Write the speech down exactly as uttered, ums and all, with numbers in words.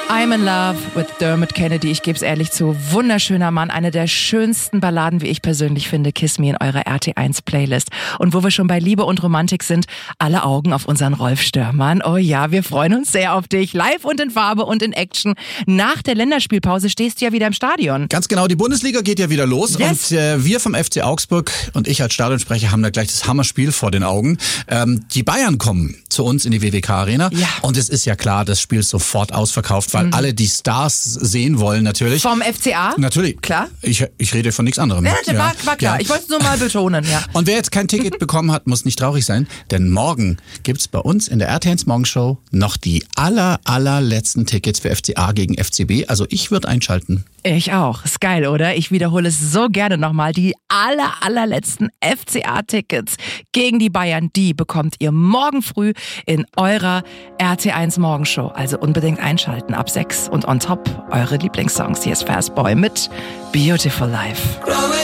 I'm in love with Dermot Kennedy. Ich gebe es ehrlich zu. Wunderschöner Mann. Eine der schönsten Balladen, wie ich persönlich finde. Kiss Me in eurer R T eins Playlist. Und wo wir schon bei Liebe und Romantik sind, alle Augen auf unseren Rolf Störmann. Oh ja, wir freuen uns sehr auf dich. Live und in Farbe und in Action. Nach der Länderspielpause stehst du ja wieder im Stadion. Ganz genau, die Bundesliga geht ja wieder los. Yes. Und äh, wir vom F C Augsburg und ich als Stadionsprecher haben da gleich das Hammerspiel vor den Augen. Ähm, die Bayern kommen zu uns in die W W K Arena. Ja. Und es ist ja klar, das Spiel ist sofort ausverkauft, weil mhm. alle die Stars sehen wollen natürlich. Vom F C A? Natürlich. Klar. Ich, ich rede von nichts anderem. Ja, das war, war klar. Ja. Ich wollte es nur mal betonen. Ja. Und wer jetzt kein Ticket bekommen hat, muss nicht traurig sein, denn morgen gibt's bei uns in der R T eins Morgenshow noch die aller, allerletzten Tickets für F C A gegen F C B. Also ich würde einschalten. Ich auch. Ist geil, oder? Ich wiederhole es so gerne nochmal. Die aller, allerletzten F C A-Tickets gegen die Bayern, die bekommt ihr morgen früh in eurer R T eins Morgenshow. Also unbedingt einschalten ab sechs und on top eure Lieblingssongs. Hier ist Fast Boy mit Beautiful Life.